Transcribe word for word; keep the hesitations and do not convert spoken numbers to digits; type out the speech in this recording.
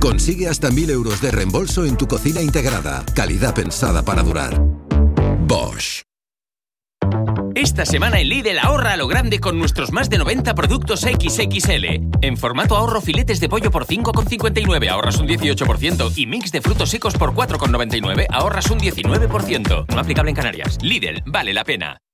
Consigue hasta mil euros de reembolso en tu cocina integrada. Calidad pensada para durar. Bosch. Esta semana en Lidl ahorra a lo grande con nuestros más de noventa productos equis equis ele. En formato ahorro filetes de pollo por cinco con cincuenta y nueve ahorras un dieciocho por ciento y mix de frutos secos por cuatro con noventa y nueve ahorras un diecinueve por ciento. No aplicable en Canarias. Lidl, vale la pena.